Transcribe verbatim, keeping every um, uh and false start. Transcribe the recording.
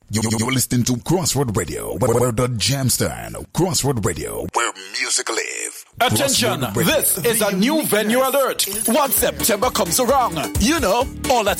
You, you, you're listening to Crossroad Radio, where, where the jam stand. Crossroad Radio, where music live. Attention, this is a new venue alert. Once September comes around, you know, all that